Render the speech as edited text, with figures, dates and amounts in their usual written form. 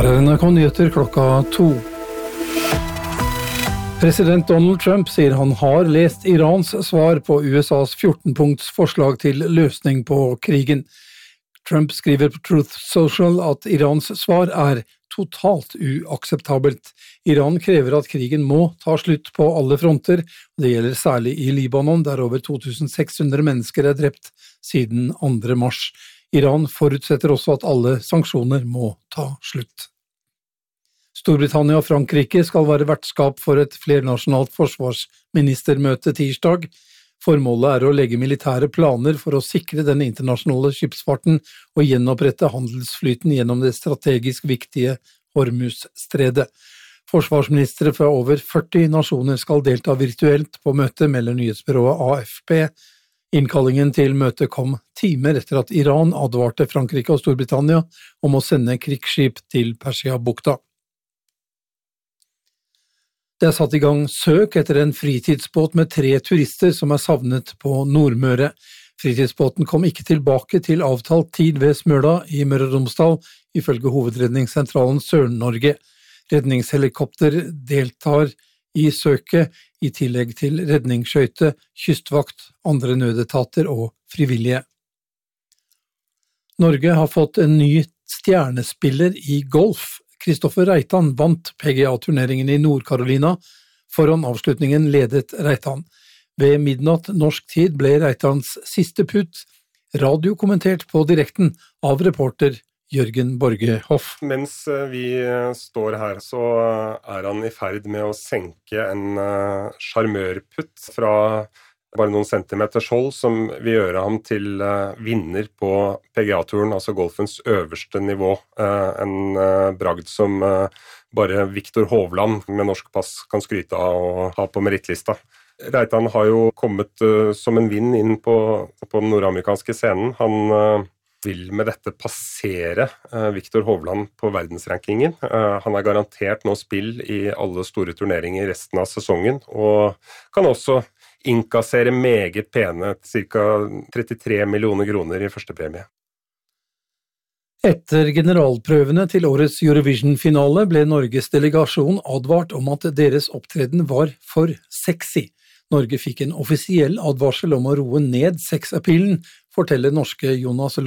Her NRK Nyheter klokka 2. President Donald Trump sier han har lest Irans svar på USAs 14-punkts forslag til løsning på krigen. Trump skriver på Truth Social at Irans svar er totalt uakseptabelt. Iran krever at krigen må ta slutt på alle fronter, og det gjelder særlig i Libanon, der over 2600 mennesker er drept siden 2. mars. Iran forutsetter også at alle sanksjoner må ta slutt. Storbritannia og Frankrike skal være vertskap for et flernasjonalt forsvarsministermøte tirsdag. Formålet er å legge militære planer for å sikre den internasjonale skipsfarten og gjenopprette handelsflyten gjennom det strategisk viktige Hormuz-stredet. Forsvarsministre fra over 40 nasjoner skal delta virtuelt på møtet, melder nyhetsbyrået AFP. Innkallingen til møtet kom timer etter at Iran advarte Frankrike og Storbritannia om å sende krigsskip til Persia-bukta. Det er satt i gang søk etter en fritidsbåt med 3 turister som er savnet på Nordmøre. Fritidsbåten kom ikke tilbake til avtalt tid ved Smøla i Møre og Romsdal, ifølge Hovedredningssentralen Sør-Norge. Redningshelikopter deltar i søket, i tillegg til redningsskøyte, kystvakt, andre nødetater og frivillige. Norge har fått en ny stjernespiller i golf. Kristoffer Reitan vant PGA-turneringen i Nord-Carolina. Foran avslutningen ledet Reitan. Ved midnatt norsk tid ble Reitans siste putt radiokommentert på direkten av reporter Jørgen Borge Hoff. Mens vi står her, så er han i ferd med å senke en sjarmørputt fra bare noen centimeters hold, som vil gjøre ham til vinner på PGA-turen, altså golfens øverste nivå. En bragd som bare Viktor Hovland med norsk pass kan skryte av å ha på merittlista. Reitan har jo kommet som en vinn inn på den nordamerikanske scenen. Han vil med dette passere Viktor Hovland på verdensrankingen. Han er garantert nå spill i alle store turneringer resten av sesongen, og kan også innkassere meget pene, ca. 33 millioner kroner i første premie. Etter generalprøvene til årets Eurovision-finale ble Norges delegasjon advart om at deres opptreden var for sexy. Norge fikk en offisiell advarsel om å roe ned sexappealen, forteller norske Jonas